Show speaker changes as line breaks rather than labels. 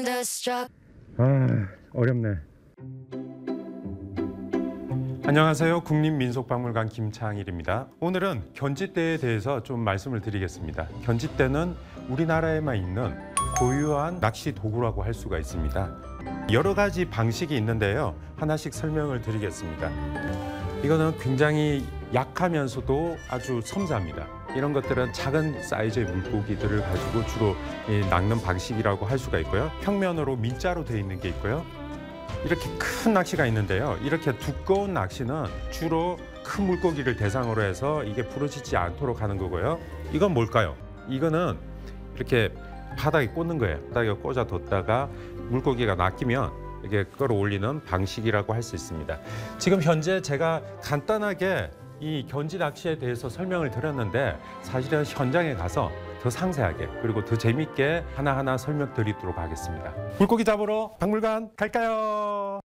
아, 어렵네. 안녕하세요. 국립민속박물관 김창일입니다. 오늘은 견짓대에 대해서 좀 말씀을 드리겠습니다. 견짓대는 우리나라에만 있는 고유한 낚시 도구라고 할 수가 있습니다. 여러 가지 방식이 있는데요. 하나씩 설명을 드리겠습니다. 이거는 굉장히 약하면서도 아주 섬세합니다. 이런 것들은 작은 사이즈의 물고기들을 가지고 주로 낚는 방식이라고 할 수가 있고요. 평면으로 민자로 되어 있는 게 있고요. 이렇게 큰 낚시가 있는데요. 이렇게 두꺼운 낚시는 주로 큰 물고기를 대상으로 해서 이게 부러지지 않도록 하는 거고요. 이건 뭘까요? 이거는 이렇게 바닥에 꽂는 거예요. 바닥에 꽂아뒀다가 물고기가 낚이면 이게 끌어올리는 방식이라고 할 수 있습니다. 지금 현재 제가 간단하게 이 견지 낚시에 대해서 설명을 드렸는데 사실은 현장에 가서 더 상세하게 그리고 더 재밌게 하나하나 설명드리도록 하겠습니다. 물고기 잡으러 박물관 갈까요?